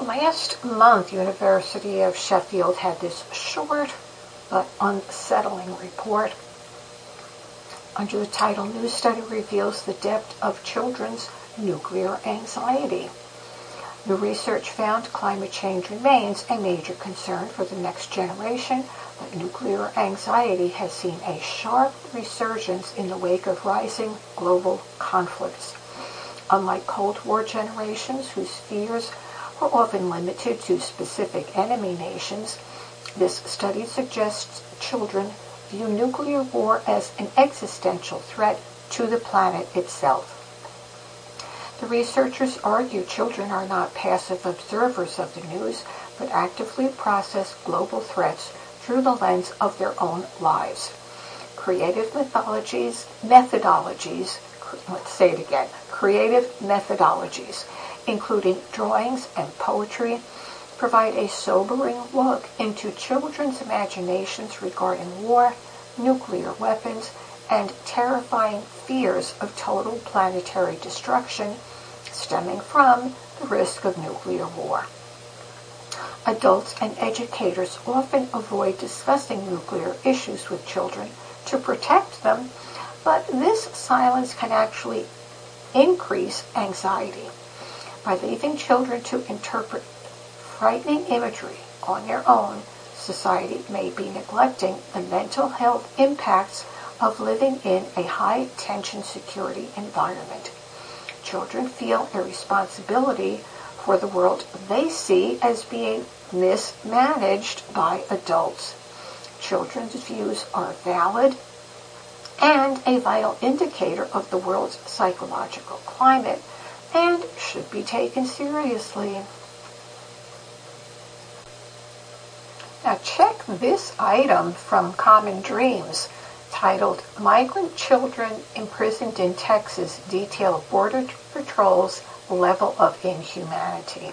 Last month, University of Sheffield had this short but unsettling report under the title, New Study Reveals the Depth of Children's Nuclear Anxiety. The research found climate change remains a major concern for the next generation, but nuclear anxiety has seen a sharp resurgence in the wake of rising global conflicts. Unlike Cold War generations whose fears were often limited to specific enemy nations, this study suggests children view nuclear war as an existential threat to the planet itself. The researchers argue children are not passive observers of the news, but actively process global threats through the lens of their own lives. Creative methodologies, including drawings and poetry, provide a sobering look into children's imaginations regarding war, nuclear weapons, and terrifying fears of total planetary destruction stemming from the risk of nuclear war. Adults and educators often avoid discussing nuclear issues with children to protect them, but this silence can actually increase anxiety. By leaving children to interpret frightening imagery on their own, society may be neglecting the mental health impacts of living in a high-tension security environment. Children feel a responsibility for the world they see as being mismanaged by adults. Children's views are valid and a vital indicator of the world's psychological climate and should be taken seriously. Now check this item from Common Dreams, titled Migrant Children Imprisoned in Texas Detail Border Patrol's Level of Inhumanity.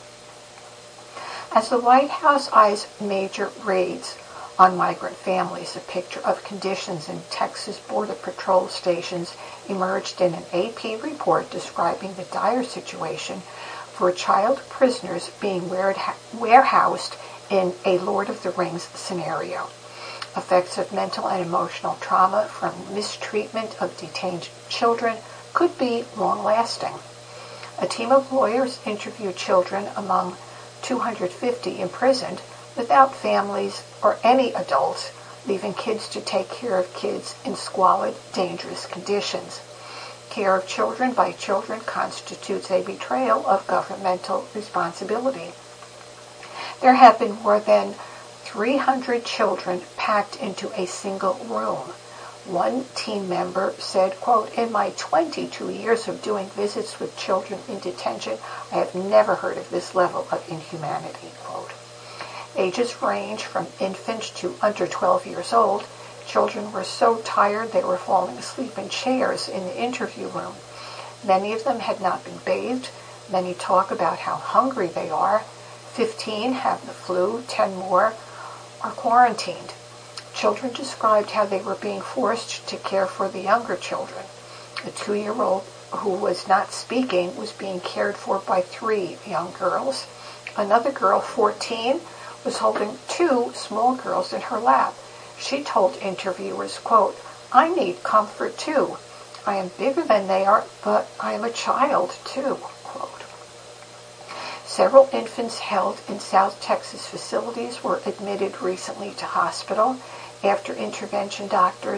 As the White House eyes major raids on migrant families, a picture of conditions in Texas Border Patrol stations emerged in an AP report describing the dire situation for child prisoners being warehoused in a Lord of the Rings scenario. Effects of mental and emotional trauma from mistreatment of detained children could be long-lasting. A team of lawyers interviewed children among 250 imprisoned without families or any adults, leaving kids to take care of kids in squalid, dangerous conditions. Care of children by children constitutes a betrayal of governmental responsibility. There have been more than 300 children packed into a single room. One team member said, quote, "In my 22 years of doing visits with children in detention, I have never heard of this level of inhumanity," quote. Ages range from infants to under 12 years old. Children were so tired they were falling asleep in chairs in the interview room. Many of them had not been bathed. Many talk about how hungry they are. 15 have the flu, 10 more are quarantined. Children described how they were being forced to care for the younger children. A 2-year-old who was not speaking was being cared for by 3 young girls. Another girl, 14, was holding 2 small girls in her lap. She told interviewers, quote, "I need comfort too. I am bigger than they are, but I am a child too," quote. Several infants held in South Texas facilities were admitted recently to hospital after intervention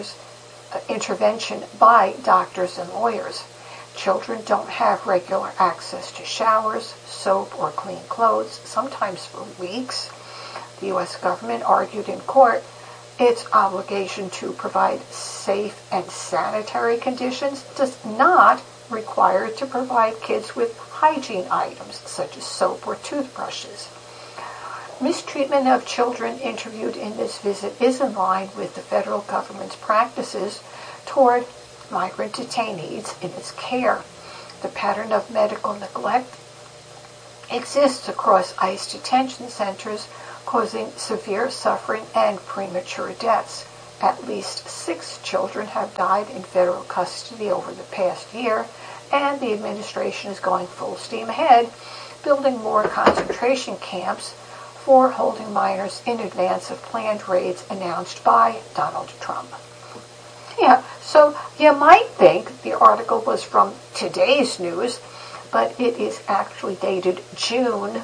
by doctors and lawyers. Children don't have regular access to showers, soap, or clean clothes, sometimes for weeks. The U.S. government argued in court its obligation to provide safe and sanitary conditions does not require it to provide kids with hygiene items such as soap or toothbrushes. Mistreatment of children interviewed in this visit is in line with the federal government's practices toward migrant detainees in its care. The pattern of medical neglect exists across ICE detention centers, causing severe suffering and premature deaths. At least 6 children have died in federal custody over the past year, and the administration is going full steam ahead building more concentration camps for holding minors in advance of planned raids announced by Donald Trump. Yeah, so you might think the article was from today's news, but it is actually dated June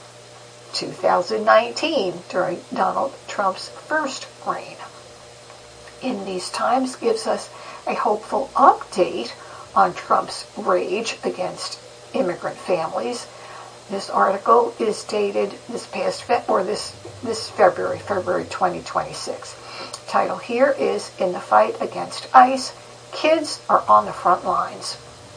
2019, during Donald Trump's first reign. In these times gives us a hopeful update on Trump's rage against immigrant families. This article is dated this February 2026. The title here is "In the Fight Against ICE, Kids Are on the Front Lines."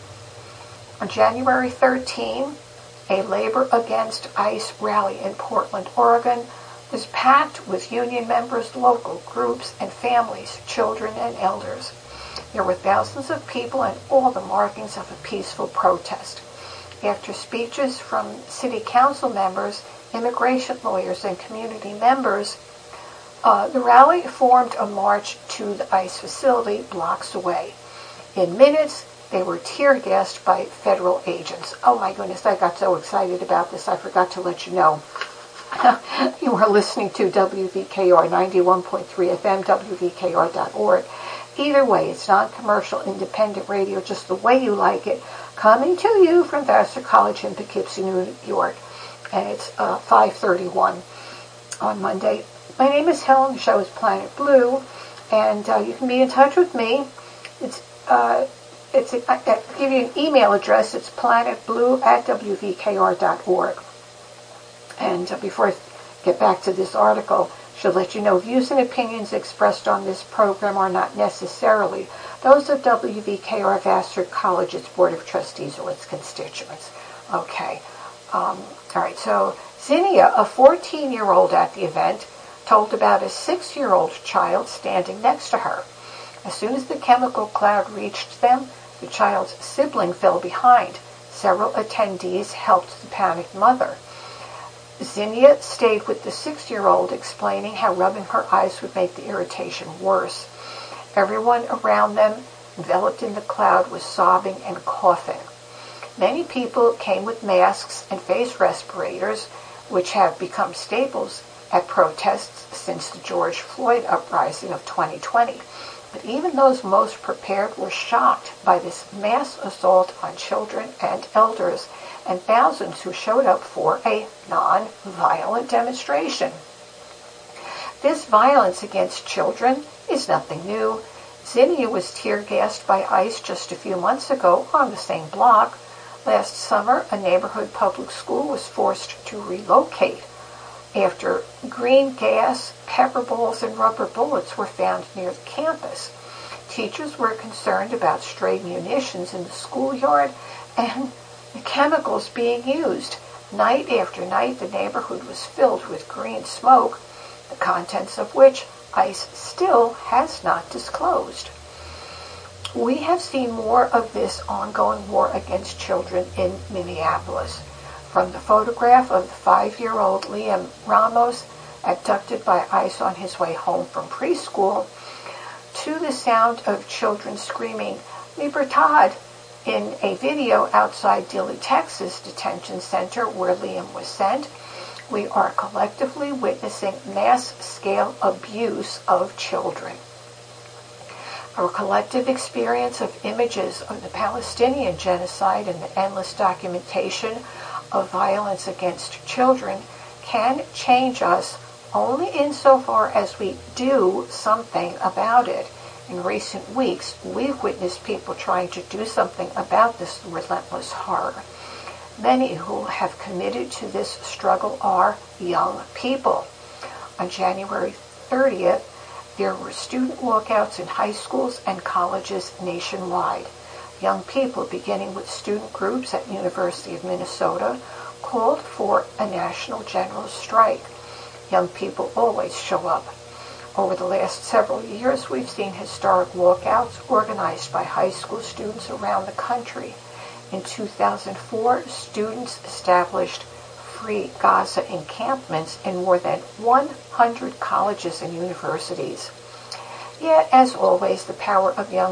On January 13, a Labor Against ICE rally in Portland, Oregon was packed with union members, local groups, and families, children and elders. There were thousands of people and all the markings of a peaceful protest. After speeches from city council members, immigration lawyers, and community members, the rally formed a march to the ICE facility blocks away. In minutes, they were tear-gassed by federal agents. Oh my goodness, I got so excited about this, I forgot to let you know. You are listening to WVKR 91.3 FM, WVKR.org. Either way, it's non-commercial, independent radio, just the way you like it, coming to you from Vassar College in Poughkeepsie, New York. And it's 5:31 on Monday. My name is Helen, the show is Planet Blue, and you can be in touch with me. I'll give you an email address. It's planetblue@wvkr.org. And before I get back to this article, I should let you know views and opinions expressed on this program are not necessarily those of WVKR Vassar College, its Board of Trustees, or its constituents. Okay. All right. So Zinnia, a 14-year-old at the event, told about a 6-year-old child standing next to her. As soon as the chemical cloud reached them, the child's sibling fell behind. Several attendees helped the panicked mother. Zinnia stayed with the 6-year-old, explaining how rubbing her eyes would make the irritation worse. Everyone around them, enveloped in the cloud, was sobbing and coughing. Many people came with masks and face respirators, which have become staples at protests since the George Floyd uprising of 2020. But even those most prepared were shocked by this mass assault on children and elders, and thousands who showed up for a non-violent demonstration. This violence against children is nothing new. Zinnia was tear-gassed by ICE just a few months ago on the same block. Last summer, a neighborhood public school was forced to relocate after green gas, pepper balls, and rubber bullets were found near the campus. Teachers were concerned about stray munitions in the schoolyard and the chemicals being used. Night after night, the neighborhood was filled with green smoke, the contents of which ICE still has not disclosed. We have seen more of this ongoing war against children in Minneapolis. From the photograph of the 5-year-old Liam Ramos abducted by ICE on his way home from preschool, to the sound of children screaming "Libertad" in a video outside Dilley, Texas detention center where Liam was sent, we are collectively witnessing mass-scale abuse of children. Our collective experience of images of the Palestinian genocide and the endless documentation of violence against children can change us only insofar as we do something about it. In recent weeks, we've witnessed people trying to do something about this relentless horror. Many who have committed to this struggle are young people. On January 30th, there were student walkouts in high schools and colleges nationwide. Young people, beginning with student groups at University of Minnesota, called for a national general strike. Young people always show up. Over the last several years, we've seen historic walkouts organized by high school students around the country. In 2004, students established free Gaza encampments in more than 100 colleges and universities. Yet, as always, the power of young